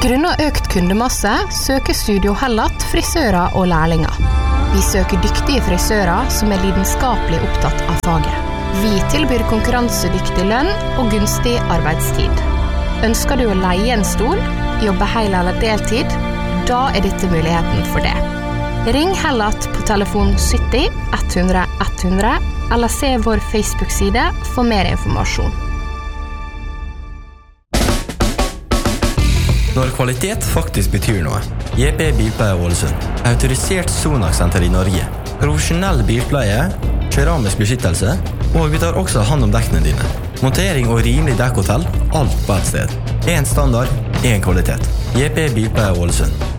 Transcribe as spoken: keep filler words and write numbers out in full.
Grunnet økt kundemasse søker Studio Hellat frisører og lærlinger. Vi søker dyktige frisører som er lidenskapelig opptatt av faget. Vi tilbyr konkurransedyktig lønn og gunstig arbeidstid. Ønsker du å leie en stol, jobbe hel eller deltid? Da er dette muligheten for det. Ring Hellat på telefon sytti ett hundre ett hundre eller se vår Facebook-side for mer informasjon. Når kvalitet faktisk betyr noe. J P Bilpleie Ålesund. Autorisert Sonax-senter i Norge. Profesjonell bilpleie, keramisk beskyttelse, og vi tar også hand om dekkene dine. Montering og rimelig dekkhotell, alt på et sted. En standard, en kvalitet. J P Bilpleie Ålesund.